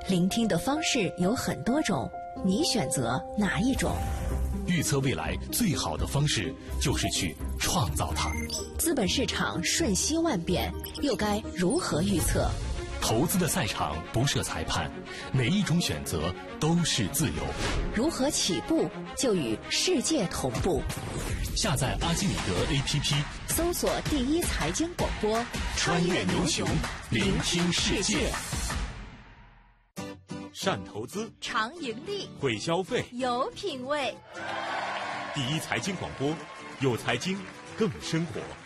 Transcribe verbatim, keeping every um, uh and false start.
聆听的方式有很多种，你选择哪一种？ 预测未来最好的方式就是去创造它。 资本市场瞬息万变，又该如何预测？ 投资的赛场不设裁判，每一种选择都是自由。 如何起步就与世界同步？ 下载阿基米德 A P P， 搜索第一财经广播， 穿越牛熊，聆听世界。 善投资， 常盈利， 会消费， 有品味。 第一财经广播，有财经更生活。